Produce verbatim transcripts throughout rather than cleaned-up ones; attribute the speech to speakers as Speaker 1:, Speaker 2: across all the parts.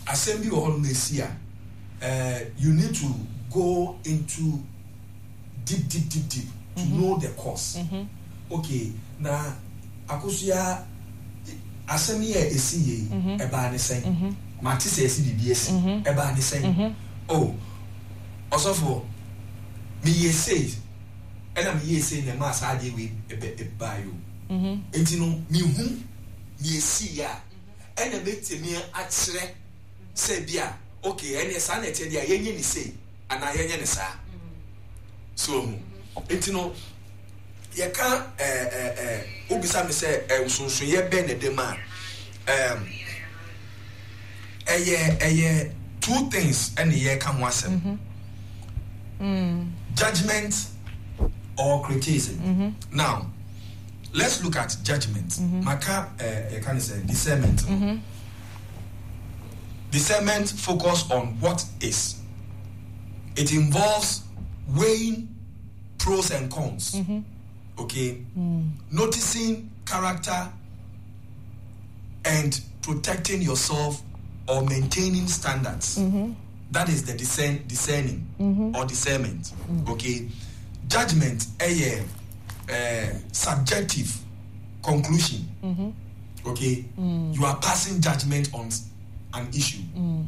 Speaker 1: assembly or Messia, uh, you need to go into deep, deep, deep, deep to mm-hmm. know the cause. Mm-hmm. Okay, now Akosia assembly is see a bad saying, Matis is the S a bad saying, oh, also for me, ye say, and I'm ye saying the mass idea with a bio. And you know, me whom ye see ya, and a bit me at say, Bia, okay, and yes, I tell you, I say, and I ain't say. So, and you know, you can't, uh, uh, Ubisa me say, um, so, so ye been a demand. Um, a year, a year, two things, and a year come once. Judgment or criticism. Mm-hmm. Now, let's look at judgment. Mm-hmm. Maka, uh, can you say discernment? Mm-hmm. Discernment focus on what is. It involves weighing pros and cons. Mm-hmm. Okay, mm. Noticing character and protecting yourself or maintaining standards. Mm-hmm. That is the discern, discerning mm-hmm. or discernment. Mm-hmm. Okay, judgment, a uh, subjective conclusion. Mm-hmm. Okay, mm. You are passing judgment on an issue. Mm.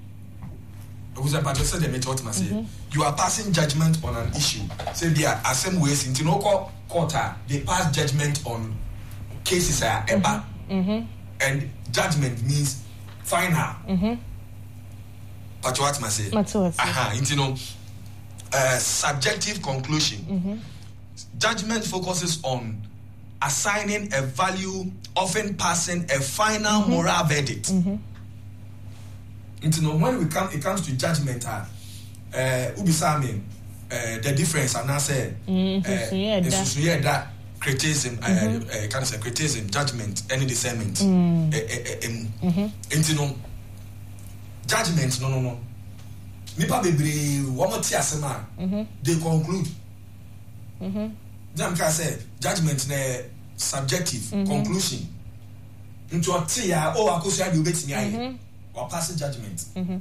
Speaker 1: Mm-hmm. You are passing judgment on an issue. Say there are some ways in Tinoco court they pass judgment on cases are ever, mm-hmm. and judgment means final. Mm-hmm. But what must say? Aha, you know, uh, subjective conclusion. Mm-hmm. Judgment focuses on assigning a value, often passing a final mm-hmm. moral verdict. Mm-hmm. You know, when we come, it comes to judgment, uh, ubisami, uh, the difference, and I say, uh, that criticism, mm-hmm. uh, uh, can say criticism, judgment, any discernment, mm. uh, uh, um, mm-hmm. you know. Judgment, no, no, no. Nipa bebre, one more tia sema. They conclude. Mm-hmm. Jam ka say judgment ne subjective mm-hmm. conclusion. Into a tia, oh, akosia di obetimi aye. Or pass judgment. Mm-hmm.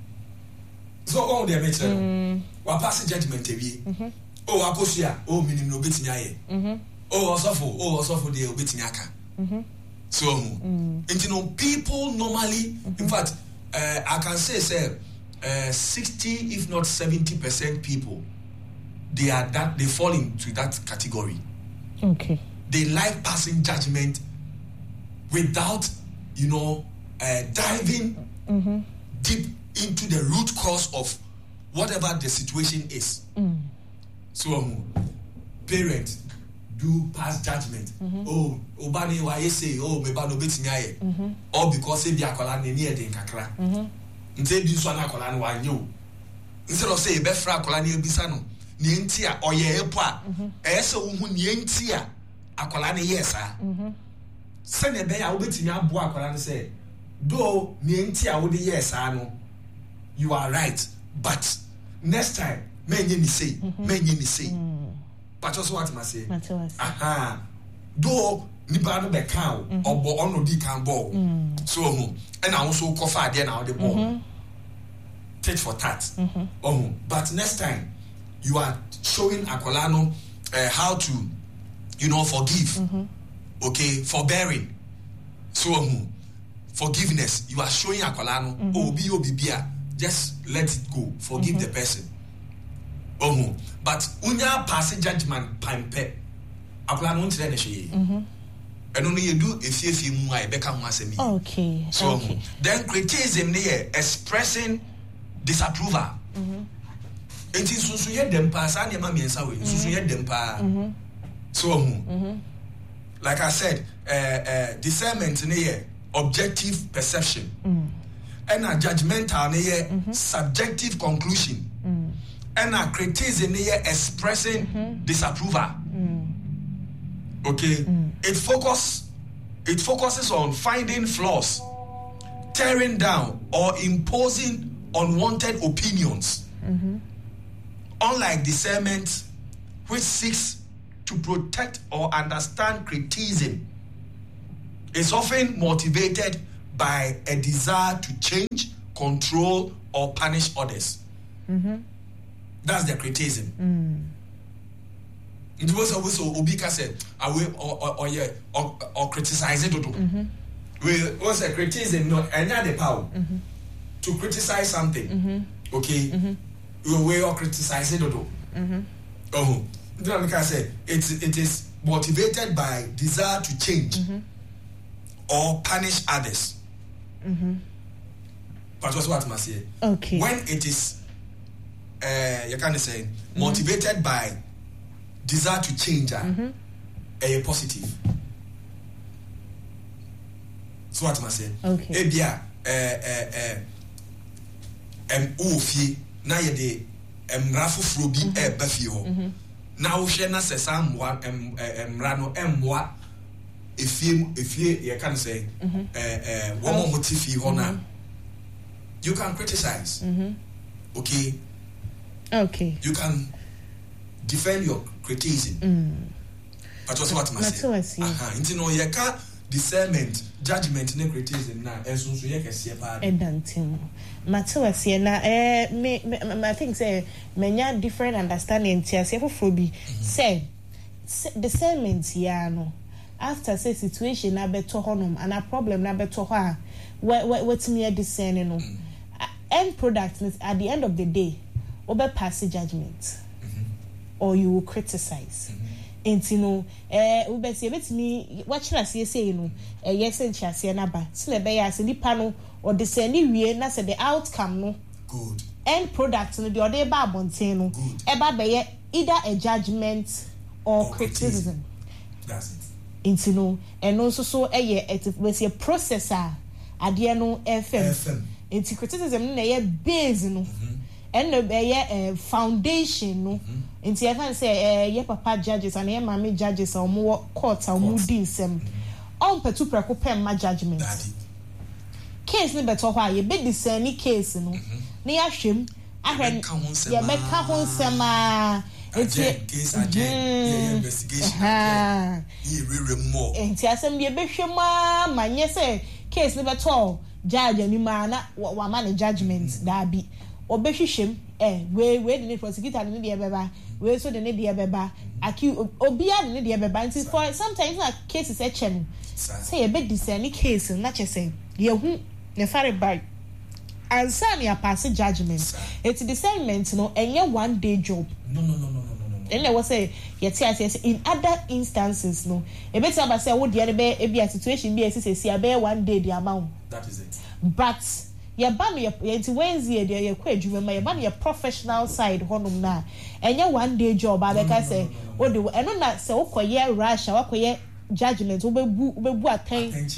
Speaker 1: So all they make them. Or pass judgment ebi. Oh, akosia, oh, minim no obetimi aye. Oh, osofo, oh, osofo de obetimi aka. So, mm. you know, people normally, mm-hmm. in fact. Uh, I can say, say, uh, sixty, if not seventy percent people, they are that they fall into that category. Okay. They like passing judgment without, you know, uh, diving mm-hmm. deep into the root cause of whatever the situation is. Mm. So, um, parents do pass judgment. Mm-hmm. Oh, obani wa say, oh, me ba no betimi aye. Or because say dia kola ne ne de nkakra. Mhm. Nte bi so na kola ne wa nye o. Instead of say e be fra kola ne ebisa no, ne enti a oye epo a, e se wo hu ne enti a akola ne yesa. Mhm. Se ne be ya wo betimi abo akola ne say, do ne enti a wo de yesa no, you are right, but next time menye ni say, menye ni say. But also what must say? Aha. Do nipa no be can or bo ono di can ball. So and I also cover there now the ball. Tit for tat. Mm-hmm. Oh, but next time you are showing Akolano uh, how to, you know, forgive. Mm-hmm. Okay, forbearing. So um, forgiveness. You are showing Akolano. Mm-hmm. Oh, be obibia. Just let it go. Forgive mm-hmm. the person. Oh, but unya pass judgment pampe. Akolano unti ne shey. Mhm. And only you do if you feel mu ai beka ho asemi. Okay. So okay. Um, then criticism ne expressing disapproval. Mhm. Enti susu ye dem pa sa ne ma miensa we. Susu ye dem pa. Mhm. So um, mhm. Like I said, uh, uh, discernment ne objective perception. Mhm. And a judgmental ne mm-hmm. subjective conclusion. Mm. And a criticism ne expressing mm-hmm. disapproval. Mm. Okay, mm. it focus it focuses on finding flaws, tearing down or imposing unwanted opinions. Mm-hmm. Unlike discernment, which seeks to protect or understand criticism, is often motivated by a desire to change, control or punish others.
Speaker 2: Mm-hmm.
Speaker 1: That's the criticism.
Speaker 2: Mm.
Speaker 1: It was also Obika said, away or or or, yeah, or, or criticize it. Mm-hmm. We was a criticism, no, and had the power mm-hmm. to criticize something. Mm-hmm. Okay, mm-hmm. we way or criticize it. Mm-hmm. Oh, like I said, it's it is motivated by desire to change mm-hmm. or punish others.
Speaker 2: Mm-hmm.
Speaker 1: But what's what I must say?
Speaker 2: Okay.
Speaker 1: When it is, uh, you can say mm-hmm. motivated by desire to change, mm-hmm. a positive. So what I must say?
Speaker 2: Okay.
Speaker 1: Ebia, uh, uh, uh, um, ofi na yede um rafu frobi e bafi ho. Na wo hwe na se sam wa um mra no emwa efie efie you can say eh eh wo mo motifi ho na you can criticize. Mm-hmm. Okay.
Speaker 2: Okay.
Speaker 1: You can defend your criticism. Mm. But what's what I say? Aha, into no you can discernment, judgment, and criticism now. And so you can see about it.
Speaker 2: And Matthew say na eh me I think say many different understanding. Tia say for Frobi say discernment ya no. After say situation na beto honum and a problem na beto ho what what me discerning no. End product is at the end of the day obe pass judgment mm-hmm. or you will criticize and you know eh obe say betimi what you say say you know eh yes and chase na ba se be ya se nipa no or discern wie na say the outcome no
Speaker 1: good
Speaker 2: end product no the other ba abonten no e ba be either a judgment or, or criticism.
Speaker 1: That's it.
Speaker 2: And you know and also so eh it was a processor ade no F M It's criticism na ye base no and no be foundation no nti e fan say eh ye papa judges and ye mama judges or more court or more disem on petu preko pem ma judgment case ni beto ho ye be disem ni case no na ya hwem ahwen ye be ka ho nsem a
Speaker 1: enti case agent investigation ye rere more
Speaker 2: enti asem ye be hwem a manye say case ni beto judge any man wa man judgment da bi obehwehwem eh we we the prosecutor ne de beba we so de ne de beba aki obia de ne de beba until for sometimes na cases e chem say e be discerning case na che say ye hu ne fare by ansa ne pass judgment it's discernment no enye one day job
Speaker 1: no no no no no
Speaker 2: and there was say yet in other instances no e better ba say wo de ne be e be a situation be say say be one day the amount
Speaker 1: that is it
Speaker 2: but your ban your into Wednesday there your kwa adwuma your ban your professional side honum na enye one day job abeka say o de eno na say okoye rush akoye judgment obebu obebu aten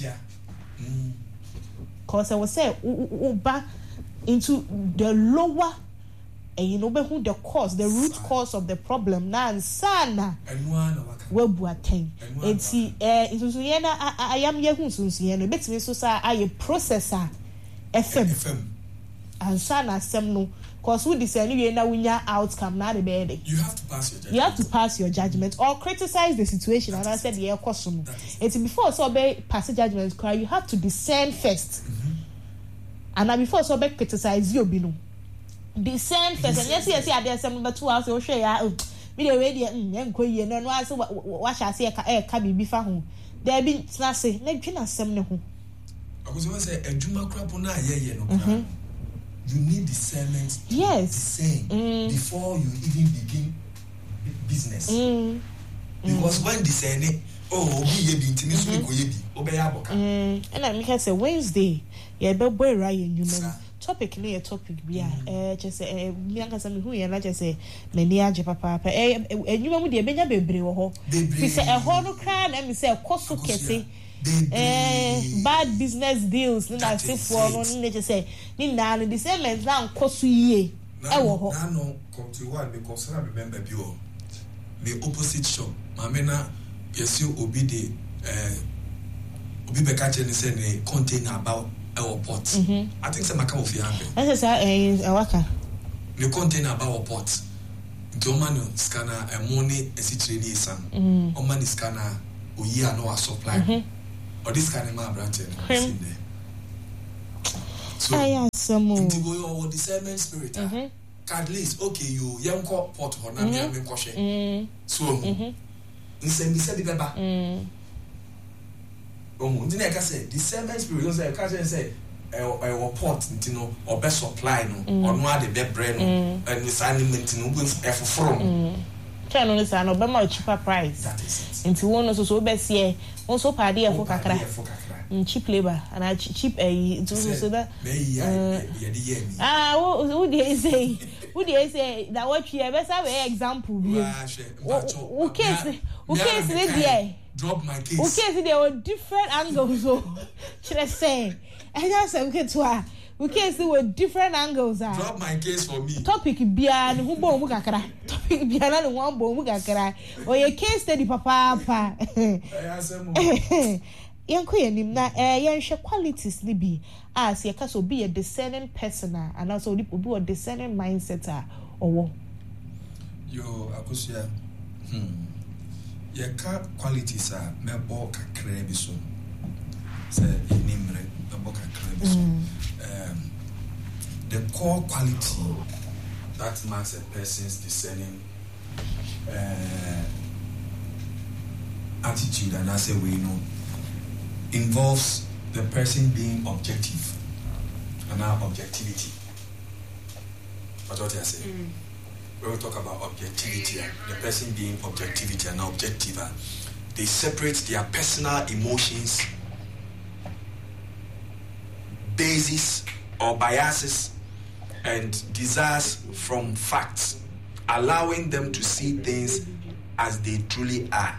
Speaker 2: mm cause I was say uba into the lower and you know who the cause the root cause of the problem na sana webu aten enti eh isusu ye na ayam ye hu sunsu ye no betime so sa aye processor F M and sana sem no cause who discern you na wunya outcome na the bed
Speaker 1: you have to pass your judgment
Speaker 2: you have to pass your judgment or criticize the situation and I said the cause no it's before so be pass judgment you have to discern first mm-hmm. and before so be criticize you be no discern first and yes yes yeah there's some two hours o share ya me dey we dey enko yie no no ase wa sha ase e ka bibi fa ho there be na say na dwina sem ne ho
Speaker 1: because when say adwuma krapo na ayeye no you need discernment
Speaker 2: yes
Speaker 1: discern mm. before you even begin business
Speaker 2: mm.
Speaker 1: because mm. when discerning oh obi ye bi ntimi so ko ye bi obeya aboka
Speaker 2: mm and I make say Wednesday ye be boy ra ye nyuma topic ne ye topic bia eh just eh mi aka say me hu ye na just say mani age papa papa eh enyuma mu de benya bebre wo ho fi say e ho no kra na me say koso kese eh bad business deals na say for no ne just say ni na no the same as na koso yie e wo ho
Speaker 1: na no come to one because I remember bi o the opposite show mama na yesi obi de eh obi be ka che ne say ne container about our pot. Mm-hmm. I think some account of your hand.
Speaker 2: I say eh waka.
Speaker 1: The container about pot. The man scanner a money a situation is some. O man scanner o year no supply. Or this kind of my brand. So
Speaker 2: asemo
Speaker 1: nti go your discernment spirit mhm at least okay you yanko pot ho na me me kohwe mm so mhm nsem bi se bi beba mm omo ndi na ka say discernment spirit you say ka say e e pot nti no obe supply no ono ade be bre no and this animal no go efoforo
Speaker 2: channel no say no be ma cheaper price
Speaker 1: that is
Speaker 2: nti won so so be se won so pa de efo kakra cheap labor and cheap eh so so that ah who dey say who dey say that what you ever say example bi who case who case dey
Speaker 1: drop my case
Speaker 2: who case there were different angles so should I say I just say okay to her we case there were different angles ah
Speaker 1: drop my case for me
Speaker 2: topic bia no bo mu kakra topic bia na no wan bo mu kakra o ye case study papa pa yanko yanim na eh yanhwe qualities ni bi as ye ka so be a discerning person and also obi obi a discerning mindset a owo
Speaker 1: yo akosia hmm ye ka qualities a mebo kakra bi so say inimre mebo kakra bi so um the core quality that marks a person's discerning uh, attitude and as a way know involves the person being objective and our objectivity. That's what I say. Mm. When we talk about objectivity, the person being objectivity and objective, they separate their personal emotions, bases or biases and desires from facts, allowing them to see things as they truly are,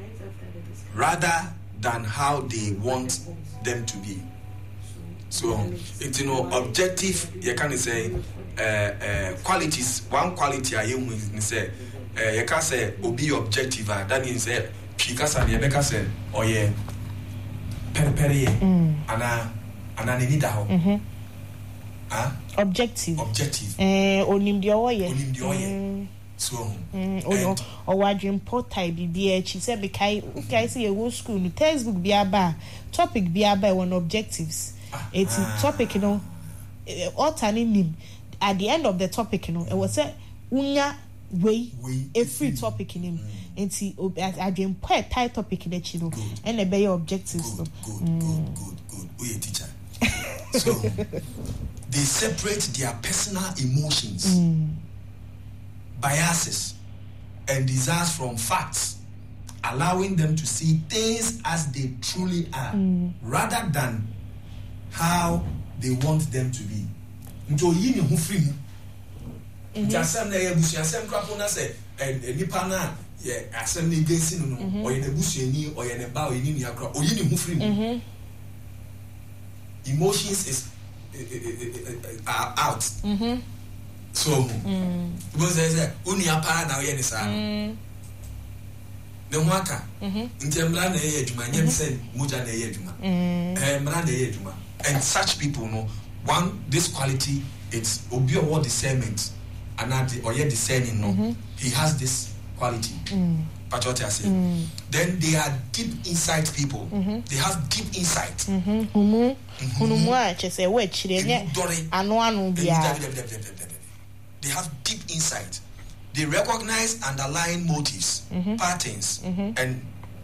Speaker 1: rather than how they want them to be. So, it's, you know, objective, you can say, uh, uh, qualities, one quality I am with, say, uh, you can say, be objective, that means, uh, Picasso and Rebecca said, oh yeah, peri peri, ana, ana need that. Ah, objective. Objective.
Speaker 2: Eh, onim di oye.
Speaker 1: Onim di oye. So,
Speaker 2: mm, oh, or what you import type be she said, because okay, see a whole school, the textbook be about topic be about one objectives. Ah, it's a topic, you know, alternating at the end of the topic, you know, it was a unya way, a free topic in him. And see, I dream quite tight topic in the chino and a be your objectives.
Speaker 1: Good, good, mm. good, good, good. We a teacher. So, they separate their personal emotions. Mm. Biases and desires from facts, allowing them to see things as they truly are, mm. rather than how they want them to be. Nto yini hu free mu. Ntasem na ye busu asem krapo na se nipa na ye asem na gensi no no o ye na busu ani o ye na ba o ye ni akra o yini hu free mu. Emotions is uh, uh, uh, out. Mm-hmm. So, mm. because there's a unia pa na we ni sa no the waka ntemla na ye adwuma nyem say moja na ye adwuma eh mra na ye adwuma and such people no one this quality it's obi or discernment and at or ye discerning no mm-hmm. he has this quality mm. but what I say mm. then they are deep insight people mm-hmm. they have deep insight
Speaker 2: mhm mhm mhm wa che say we chire ne anu anu bia.
Speaker 1: They have deep insight. They recognize underlying motives, mm-hmm. patterns, mm-hmm. and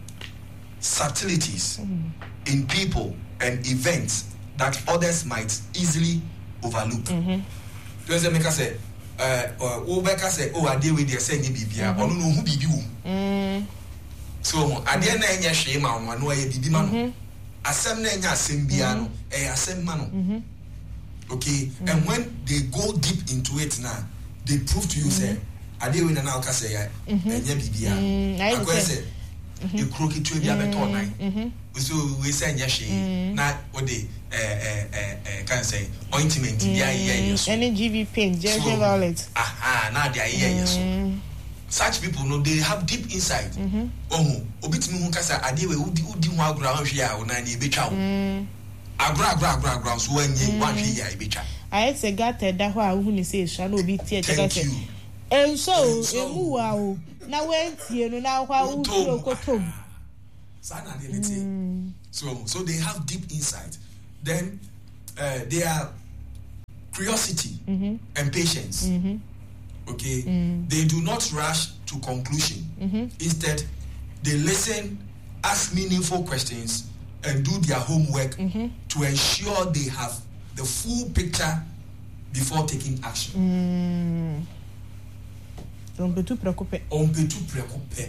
Speaker 1: subtleties mm-hmm. in people and events that others might easily overlook. Does that make us say, uh, or Becca say, oh, I deal with the saying Bibia, or no, who be you? So, I didn't know shame on one way, Bibi Mano. Assem Nanya Simbiano, a Assem Mano. Okay, mm-hmm. and when they go deep into it now, they prove to you, mm-hmm. say, I did win an alka say, and Yabibia. I say, you crook it to be a better night. So we say, Yashi, not what they can say, ointment,
Speaker 2: any G V paint, Jerry Violet.
Speaker 1: Aha, now they are here. Such people know they have deep insight. Oh, Obit Munkasa, I did with Udi ground here on any beach out. Agra gra gra gra so anye one hwe ya ibecha
Speaker 2: I say gata da ho a hu ni say sha na obi tie che say en so emu wa o na wentie no na kwa u tro kotom
Speaker 1: sana de lete so so they have deep insight then uh, they are curiosity
Speaker 2: mm-hmm.
Speaker 1: and patience.
Speaker 2: Mm-hmm.
Speaker 1: Okay,
Speaker 2: mm.
Speaker 1: they do not rush to conclusion.
Speaker 2: Mm-hmm.
Speaker 1: Instead, they listen, ask meaningful questions, and do their homework
Speaker 2: mm-hmm.
Speaker 1: to ensure they have the full picture before taking action.
Speaker 2: On peut tout préoccuper.
Speaker 1: On peut tout préoccuper.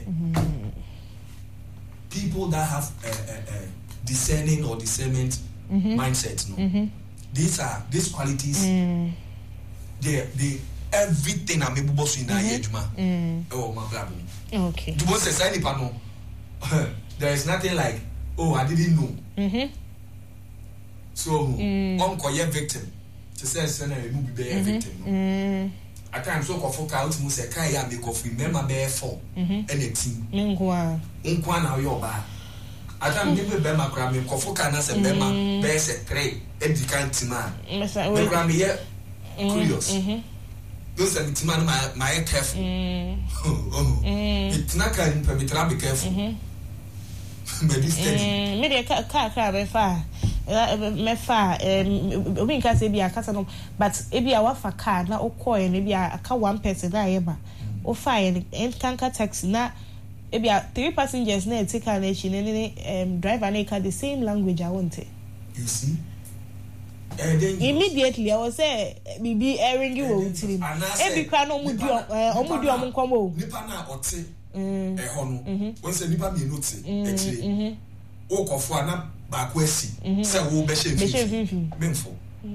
Speaker 1: People that have a, a, a discerning or discernment mm-hmm. mindset, no.
Speaker 2: Mm-hmm.
Speaker 1: These are these qualities.
Speaker 2: Mm.
Speaker 1: They they everything I'm able to in that
Speaker 2: mm.
Speaker 1: Oh my God.
Speaker 2: Okay.
Speaker 1: The boss says any panel. There is nothing like, oh, I didn't know.
Speaker 2: Mm-hmm.
Speaker 1: So,
Speaker 2: mm.
Speaker 1: uncle, you're victim. To say, son, I will be a victim.
Speaker 2: Mm.
Speaker 1: At times, so for out must say, Kaya make of remember bear four and a team.
Speaker 2: Mingua.
Speaker 1: Unqua now your bar. At times, maybe Bema Grammy, Kofokanas and Bema bears a tray, educated man. The Grammy here, curious. Those are the man, my, my careful. Oh, it's not kind of be careful. Maybe steady.
Speaker 2: Maybe a car car very far. Me far, um, we can say be a casano, but if you are a car, now or coin, maybe a car one person, I ever. Or fire and canker taxi, now, maybe a three passengers, near take a nation, and drive an acre the same language I wanted.
Speaker 1: You see?
Speaker 2: Immediately, I was say, be airing you to him. Every crown on with your own combo.
Speaker 1: Nipana or tea, a honor. Once a nipa me note, actually. Walk of one back west, say, who beshe Memfo.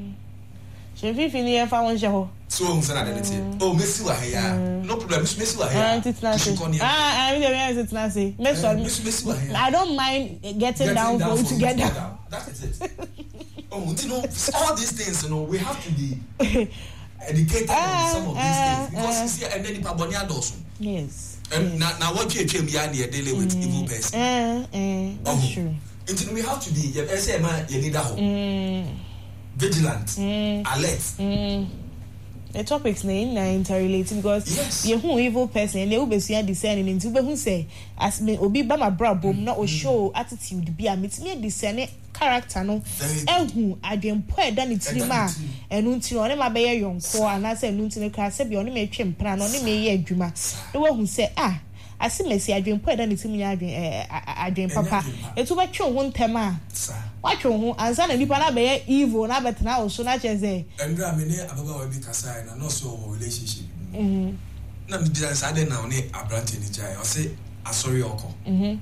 Speaker 2: She fifteen years found Joe.
Speaker 1: So, oh, Miss Wahia, no problem, Miss Wahia.
Speaker 2: It's Nancy. Ah, I mean, it's Nancy. Miss Wahia. I don't mind getting down for you together.
Speaker 1: That is it. Oh, you know, all these things, you know, we have to be educated uh, on some of these uh, things because uh, you see, and then the Pabonia does.
Speaker 2: Yes.
Speaker 1: And
Speaker 2: yes.
Speaker 1: now, now what you came here near dealing with mm, evil person.
Speaker 2: Uh, uh, that's oh. true.
Speaker 1: Until we have to be, you say, man, you need a home. Vigilant, mm. alert.
Speaker 2: Mm. The topic's name are interrelated because
Speaker 1: yes.
Speaker 2: you're who evil person and they will be seeing discerning into who say as me obi ba my brabo not or show attitude be a meet me discerning character no eh who adwen po e da ne tirima enu ntiri one ma be ye yonko ana say enu ntiri ka say be one me twem pra no ne me ye adwuma e wo hu say ah asi mesi adwen po e da ne tirima adwen adwen papa etu ba twe ho ntem a watwe ho ansa na nipa na be ye evil na betena o so na cheze
Speaker 1: endra me ne ababa wa bi kasa na no so relationship mhm na me bi say dey na one abrante ni jai o say asori oko mhm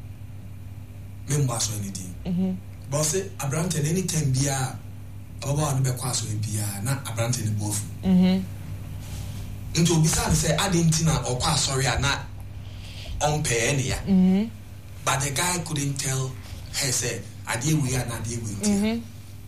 Speaker 1: me mba so ni di mhm but say abrante anytime bia ababa wa no be kwa so bia na abrante ni bofu mhm nti obi say say adenti na okwa asori na on pay any ya mhm but the guy couldn't tell her say ade we are na ade we nti mhm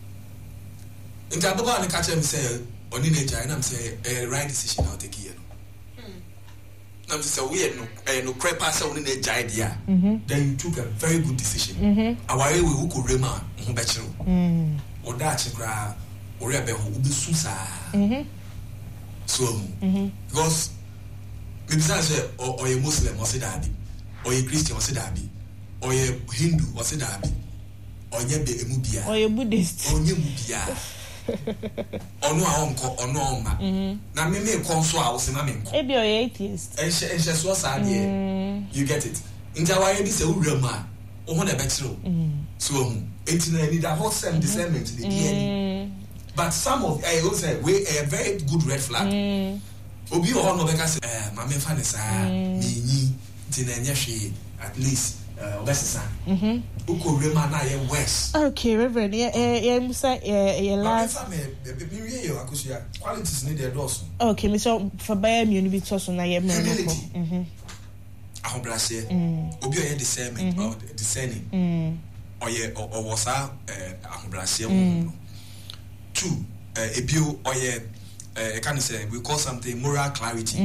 Speaker 1: nti ababa na catch him say oni na jai na say a right decision I'll take here no na say we no eh no crepa say oni na jai dia then you took a very good decision mhm aware we who ko rema ho be kire mhm oda achi kra ori abe ho obi susa mhm so mhm because maybe say or you Muslim or say that or you Christian or say that or you Hindu or say that onye be emu bia
Speaker 2: or you Buddhist
Speaker 1: onye mu bia ono a onko ono oma na me me konso a wo se na me nko
Speaker 2: e bi o atheist
Speaker 1: e she e she so sa de you get it nja wa ye bi se wura mu a o ho na be kire o so hu enti na need a whole sem discernment the D N A but some of I will say we a very good red flag obi o ho no be ka se eh ma me fa ne sa me nyi ti na nya hwe at least uh obesisa mhm uko rema na ye west
Speaker 2: okay reverend yeah yeah musa yeah yeah last
Speaker 1: me me we ye akosia qualities need the doors
Speaker 2: okay me so for buy me bi to so na ye me mhm
Speaker 1: ahobrase obi o ye discernment or discerning mhm o ye o was a ahobrase mo two ebio o ye uh can say we call something moral clarity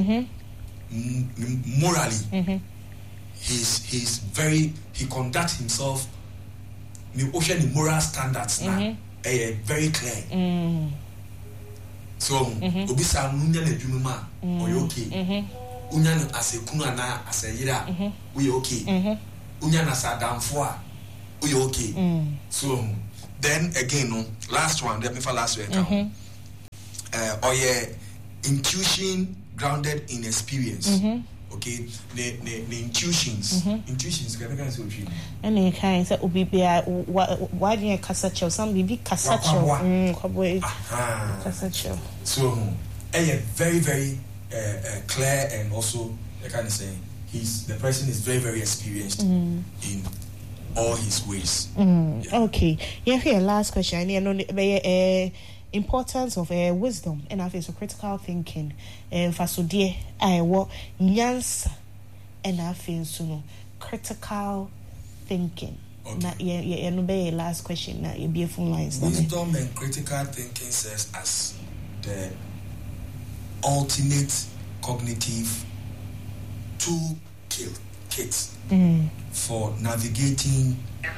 Speaker 1: mhm morally mhm he's he's very he conducts himself the ocean moral standards now mm-hmm. eh very clear mm. so mm-hmm. obi sa nunya na dwuma ma mm. oy okay mhm unya na asekunu ana aseyira mm-hmm. we okay mhm unya na sadamfo a we okay mm. so then again no last one let me for last week mm-hmm. uh, or yeah, intuition grounded in experience. Mm-hmm. Okay, the the, the intuitions, mm-hmm. intuitions. Can I say what you?
Speaker 2: And you can say obi be why do you casacho? Some be casacho. Hmm, kwabwe. Casacho.
Speaker 1: So, a very very uh, uh, clear and also I can say he's the person is very very experienced mm. in all his ways.
Speaker 2: Mm. Yeah. Okay. Yeah. Here, last question. You know the uh, importance of uh, wisdom and I feel so critical thinking. And for so dear, I want nyansa and I feel so critical thinking. Okay. Na yeah yeah no be last question. Na you be phone lines.
Speaker 1: Wisdom and critical thinking serves as the ultimate cognitive toolkit mm. for navigating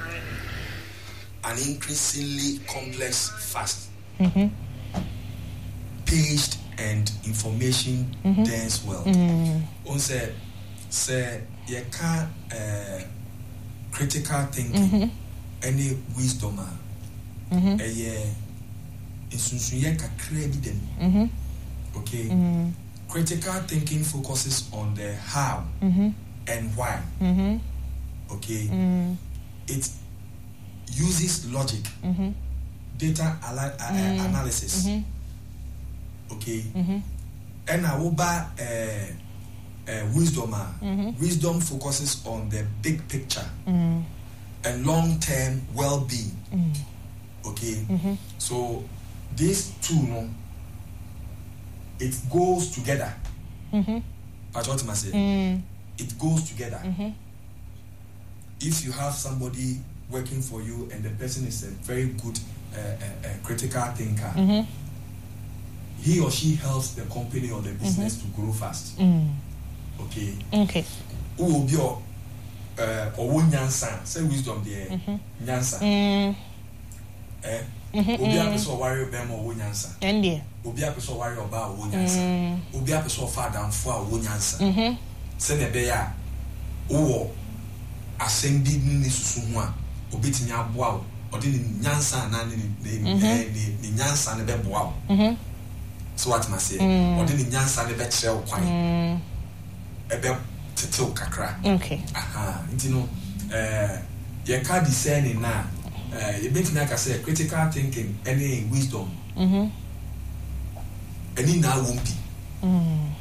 Speaker 1: an increasingly complex, fast mm-hmm. paced and information mm-hmm. dense world. Mm. On say say you can uh, critical thinking mm-hmm. any wisdom mm-hmm. uh, yeah insunsuye kakra bi dem. Mhm. Okay. Mm-hmm. Critical thinking focuses on the how mm-hmm. and why. Mm-hmm. Okay. Mm-hmm. It uses logic, mm-hmm. data ala- mm-hmm. uh, analysis. Mm-hmm. Okay. Mm-hmm. And I will buy uh, uh, wisdom. Mm-hmm. Wisdom focuses on the big picture mm-hmm. and long-term well-being. Mm-hmm. Okay. Mm-hmm. So these two, no. It goes together. Mm-hmm. That's what I say. Mm. It goes together. Mm-hmm. If you have somebody working for you and the person is a very good uh, uh, uh, critical thinker, mm-hmm. he or she helps the company or the business mm-hmm. to grow fast. Mm. Okay.
Speaker 2: Okay.
Speaker 1: Who will be your uh, or nyansa? Say wisdom there. Mm-hmm. Nyansa. Mm. Eh. Mm-hmm. Obi a person worry about more nyansa.
Speaker 2: India.
Speaker 1: Obi a person worry about wo nyansa. Obi a person father and for wo nyansa. Mhm. Se ne be ya wo asem bi ni susu ho a obi tinya aboa wo. Odi ni nyansa na ni ni ni nyansa ne be boa wo. Mhm. So what must say? Odi ni nyansa ne be kire wo kwan. Mhm. Ebe tetew kakra. Okay. Aha, ntino eh ye ka discerning na Uh, you make like I say critical thinking, any wisdom, mm-hmm. any now won't be. Mm.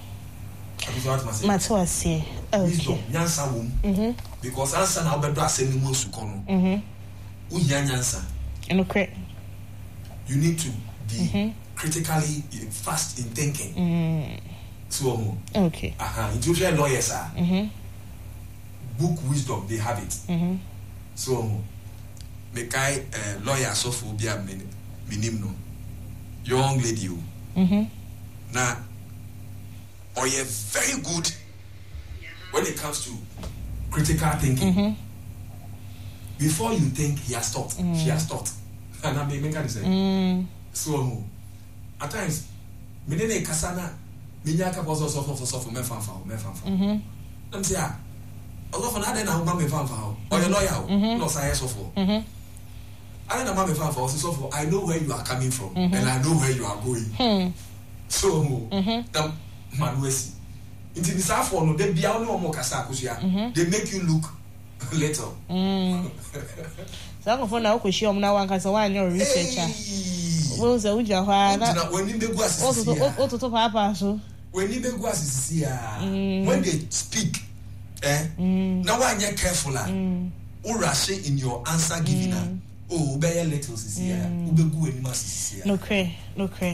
Speaker 2: That's what I say.
Speaker 1: Wisdom, nyansa womb. Because answer now better as any more sukono. Mm-hmm. Uya nyansa.
Speaker 2: Okay.
Speaker 1: You need to be mm-hmm. critically fast in thinking. Mm. So okay. Aha, uh-huh. Usually lawyers are. Mm-hmm. Book wisdom, they have it. Mm-hmm. So. Make I uh, lawyer so for be a minimum young lady you mm-hmm. now or you're very good when it comes to critical thinking mm-hmm. before you think he has thought mm. she has thought and I may make her say mm. so at times me ne kasana me nyaka bozo so for so for me fan fa me fan fa mhm am say ah ozo for na dey na wo me fan fa o your lawyer no say so for mhm I don't know my for so for I know where you are coming from mm-hmm. and I know where you are going. Hmm. So mm-hmm. that man we see. Into this for no they be no more kasa akusia. They make you look little. Mm.
Speaker 2: So for now ko shi om na wan kasa wan your researcher. Wo so uja hwa na
Speaker 1: when ni be gu asisi.
Speaker 2: O to to papa so.
Speaker 1: When ni be gu asisi ya. When they speak eh mm. now when you careful ah. Mm. O rush in your answer giving mm. Oh, be little sisia. Ubegu enima sisia.
Speaker 2: No cre, no cre.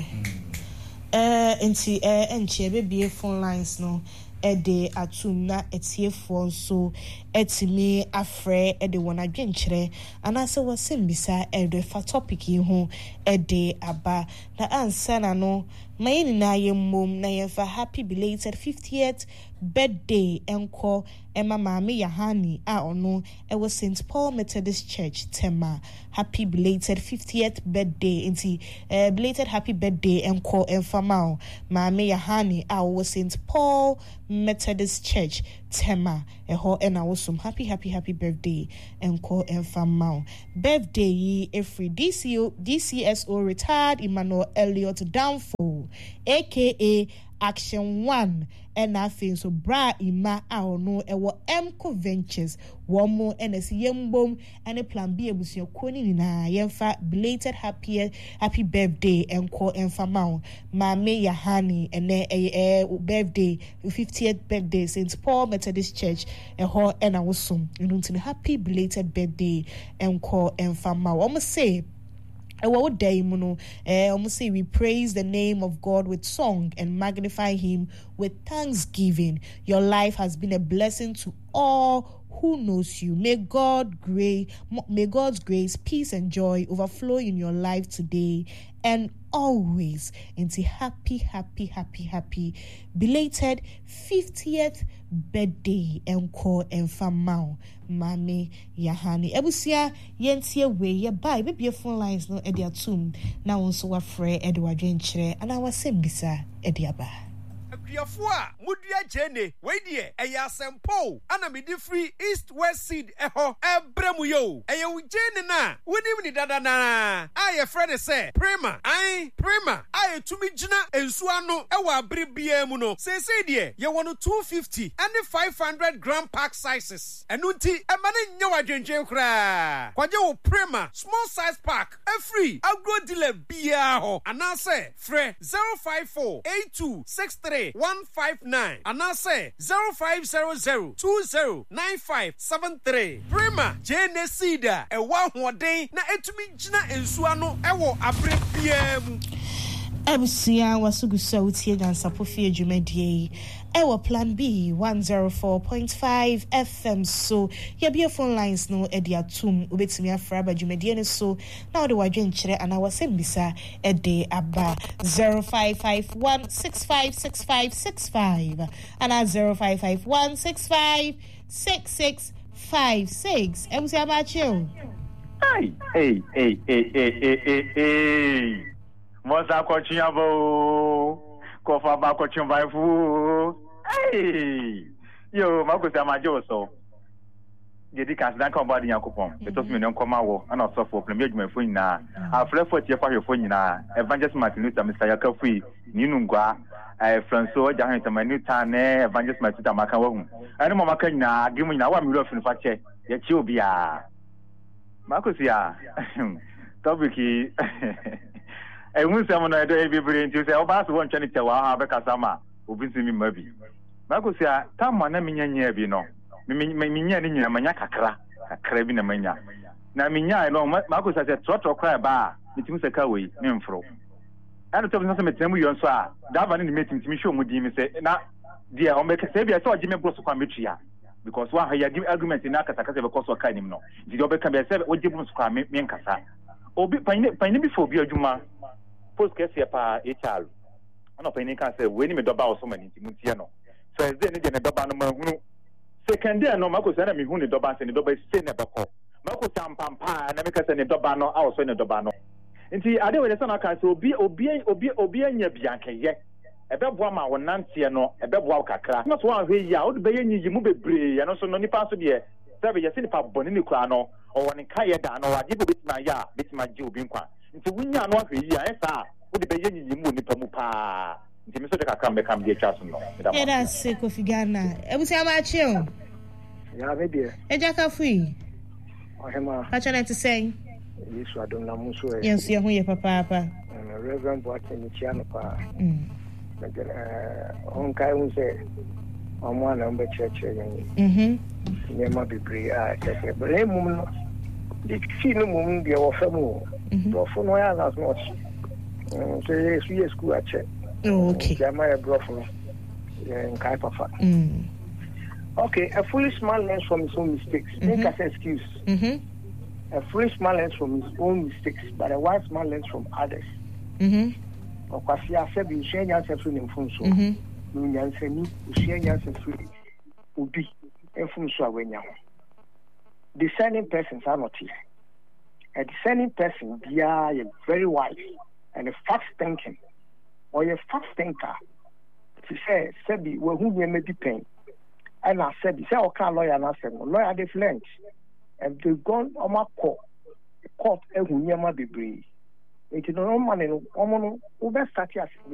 Speaker 2: Eh, enti eh enche be be phone lines no. E de atum na etie fo so etimi afre e de wona dwenkyere anase wasem bisa e de fa topic yi ho e de aba na ansa na no mayini na yemmom na ye fa happy belated fiftieth birthday enko Emma Mami Yahani a ono e was Saint Paul Methodist Church Tema. Happy belated fiftieth birthday inti uh, belated happy birthday enko enfamao Mami Yahani a was Saint Paul Methodist Church Tema. Eho ena wasum happy happy happy birthday enko enfamao. Birthday yi every D C O D C S O retired Emmanuel Elliot Downfall. Show, aka Action One, and nothing so bra ima our no ewo Emco Ventures, one more and a yembom and a plan B was your queen na yemfa belated happy happy birthday and call Emfa Mount, Mame Yahani, and a birthday, fiftieth birthday, Saint Paul Methodist Church, a ho and I was soon, you know, to happy belated birthday and call Emfa Mount. Almost say. What day, Muno? Eh, almost say we praise the name of God with song and magnify Him with thanksgiving. Your life has been a blessing to all who knows you. May God grace, may God's grace, peace, and joy overflow in your life today and always. Into happy, happy, happy, happy belated fiftieth birthday encore Emfa Mount, Mame Yahani. Ebusia yentie we ye buy baby phone lines no e dia tum na won so wafre e de wadwenkyere ana wasem bisa e dia ba.
Speaker 3: Yafua Mudia Jene, Wadie, a yasempo, ana midi free east west seed eho, ebremuyo, a yo jene na, winnie dada na. I a friend say, Prima, I, Prima, I to me jina, and suano, ewa bribiemuno, say say dear, you want two fifty, and the five hundred gram pack sizes, and unti, a man in your agency cry. Quajo Prima, small size pack, a free, I'll go dealer biaho, and I say, Fre zero five four eight two six three. one five nine and I say zero five zero zero two zero nine five seven three. Prima Jane Cedar a one one day na etumi jina ensuano ewo abrepiem.
Speaker 2: Ebusia wasugu so tie dan sapofie dwumadie ewo plan B one oh four point five F M so ye be phone lines no e dia tum obetimi afra ba dwumadie ne so na ode wadwenkyere ana wasem bisa e de aba zero five five one six five six five six five ana zero five five one six five six six five six. Ebusia ba chill.
Speaker 4: Hey hey hey hey hey hey hey. Moza kochiabo kofa ba kochimvaifu hey yo makusa majo so yedi kan dan kan ba di yakopon betos me nko mawo ana so for premier adwumafo nyina afrefo tie fa hwefo nyina evangelist Martin Luther Mister Yakafui ninu ngwa eh Francois Jahan Tamanu Tane evangelist Martin Tamaka wahu ani mo maka nyina agemu nyina wa mi lo finu fa che ye chi obi a makusia tobiki e mun se mo no edo e bibiri nti se oba so won twani te wa ha be kasama obi nsimi mabi makusia tamma na minyanya bi no minya ni nyina manya kakra kakra bi na manya na minya no makusia se trotro kwa ba mitimi se ka we me mfro ana to so metemu yon so a da ba ni metim timi show mu di mi se na dia o me ka se bia so oji me bro so kwa metria because one ha ya argument na kasa kasa be koso ka nim no di do be ka be se oji bro so kwa me nkasa obi pani pani bi fo bi adwuma post kesi pa hr ana pani ka se we ni me doba oso mani ti muntie no Thursday ni de ne doba no ma hunu second day no mako se na me hunu ne doba se ne doba se ne beko mako sampampa na me ka se ne doba no a oso ne doba no nti ade we de se na ka se obi obi obi obi anya biankeye ebe boa ma wonante no ebe boa kakra no so ahwe yi a o de be yanyi mu bebre ya no so no nipa so de sabe ya se nipa boni ni kura no o woni kaye da no waje betima ya betima je obi nkwa nti wunya no ahwe yi a esa o de be yanyi mu nipa mu pa nti me so de kakra me kam de twa so no
Speaker 2: yeah that's Kofi Ghana ebusi amachi o
Speaker 5: ya be de
Speaker 2: e Yakafui
Speaker 5: o hema
Speaker 2: pa chana to say
Speaker 5: Yesu adom na mu so e
Speaker 2: yes ye hu ye papa papa
Speaker 5: Reverend Boateng Chiano pa
Speaker 2: mm
Speaker 5: eh on kai un se omo na mbe cheche yen
Speaker 2: mhm
Speaker 5: ne ma bibri a cheche bre mum no di finu mum bi o famu do fo no ya na so so yesu yesu a che
Speaker 2: okay
Speaker 5: jama e bro fo en kai papa
Speaker 2: mm
Speaker 5: okay a foolish man learns from his own mistakes make us excuse
Speaker 2: mhm
Speaker 5: a foolish man learns from his own mistakes but a wise man learns from others
Speaker 2: mhm
Speaker 5: okwasi asebi ushenya asefu ni mfunso
Speaker 2: mhm
Speaker 5: nyansani ushenya asefu ubi mfunso awenya ho discerning persons are not here a discerning person they are very wise and a fast thinking or a fast thinker to say sebi we hu ye maybe pain and I said say o ka lawyer na say lawyer different and they gone on my court court ehun ye ma bebre. It is no man no omo no over start as